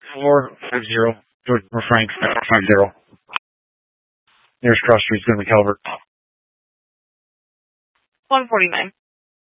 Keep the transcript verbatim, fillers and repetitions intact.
four five zero. George Frank five zero. Nearest cross street's going to be Calvert. one forty-nine.